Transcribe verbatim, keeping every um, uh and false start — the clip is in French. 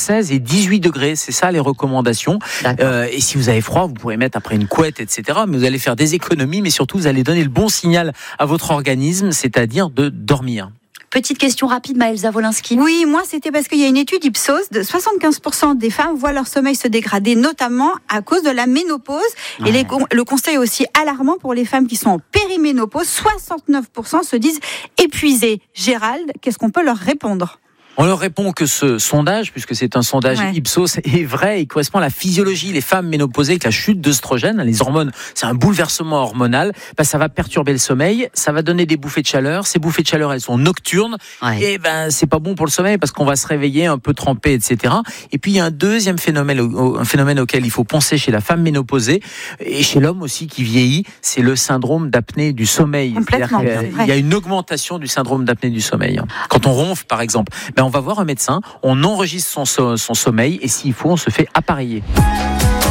seize et dix-huit degrés. C'est ça les recommandations. Euh, et si vous avez froid, vous pourrez mettre après une couette, et cetera. Mais vous allez faire des économies, mais surtout vous allez donner le bon signal à votre organisme, c'est-à-dire de dormir. Petite question rapide, Maëlsa Wolinski. Oui, moi c'était parce qu'il y a une étude Ipsos de soixante-quinze pour cent des femmes voient leur sommeil se dégrader, notamment à cause de la ménopause. Ouais. Et les, le conseil est aussi alarmant pour les femmes qui sont en périménopause. soixante-neuf pour cent se disent épuisées. Gérald, qu'est-ce qu'on peut leur répondre ? On leur répond que ce sondage, puisque c'est un sondage ouais. Ipsos, est vrai et correspond à la physiologie. Les femmes ménopausées avec la chute d'œstrogène, les hormones, c'est un bouleversement hormonal, ben, ça va perturber le sommeil, ça va donner des bouffées de chaleur. Ces bouffées de chaleur, elles sont nocturnes ouais. et ben c'est pas bon pour le sommeil parce qu'on va se réveiller un peu trempé, et cetera. Et puis il y a un deuxième phénomène, un phénomène auquel il faut penser chez la femme ménopausée et chez l'homme aussi qui vieillit, c'est le syndrome d'apnée du sommeil. Complètement. Il y a une augmentation du syndrome d'apnée du sommeil. Quand on ronfle, par exemple, ben on va voir un médecin, on enregistre son, son sommeil et s'il faut, on se fait appareiller.